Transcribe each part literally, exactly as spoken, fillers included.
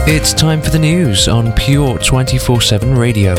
It's time for the news on Pure twenty-four seven Radio.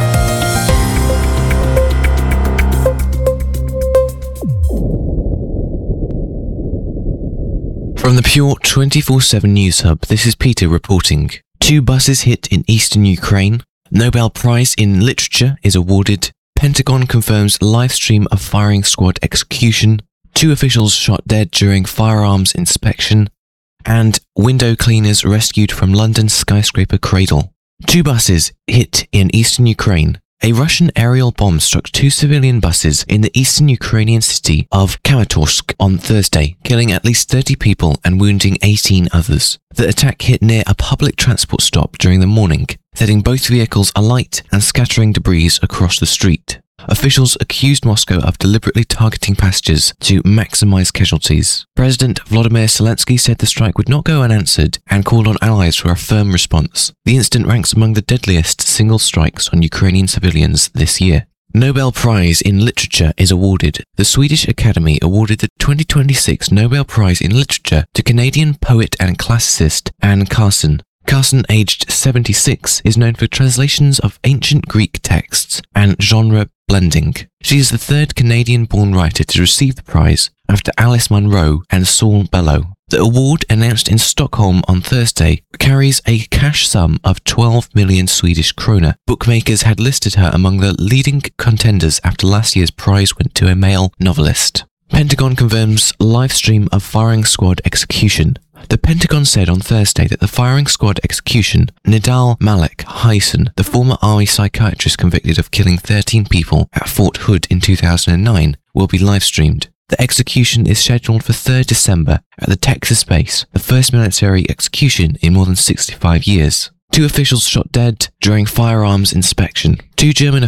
From the Pure twenty-four seven News Hub, this is Peter reporting. Two buses hit in eastern Ukraine. Nobel Prize in Literature is awarded. Pentagon confirms live stream of firing squad execution. Two officials shot dead during firearms inspection. And window cleaners rescued from London's skyscraper cradle. Two buses hit in eastern Ukraine. A Russian aerial bomb struck two civilian buses in the eastern Ukrainian city of Kramatorsk on Thursday, killing at least thirty people and wounding eighteen others. The attack hit near a public transport stop during the morning, setting both vehicles alight and scattering debris across the street. Officials accused Moscow of deliberately targeting passengers to maximize casualties. President Volodymyr Zelensky said the strike would not go unanswered and called on allies for a firm response. The incident ranks among the deadliest single strikes on Ukrainian civilians this year. Nobel Prize in Literature is awarded. The Swedish Academy awarded the twenty twenty-six Nobel Prize in Literature to Canadian poet and classicist Anne Carson. Carson, aged seventy-six, is known for translations of ancient Greek texts and genre blending. She is the third Canadian-born writer to receive the prize, after Alice Munro and Saul Bellow. The award, announced in Stockholm on Thursday, carries a cash sum of twelve million Swedish krona. Bookmakers had listed her among the leading contenders after last year's prize went to a male novelist. Pentagon confirms live stream of firing squad execution. The Pentagon said on Thursday that the firing squad execution, Nidal Malek Hyson, the former army psychiatrist convicted of killing thirteen people at Fort Hood in two thousand nine, will be live-streamed. The execution is scheduled for the third of December at the Texas base, the first military execution in more than sixty-five years. Two officials shot dead during firearms inspection. Two German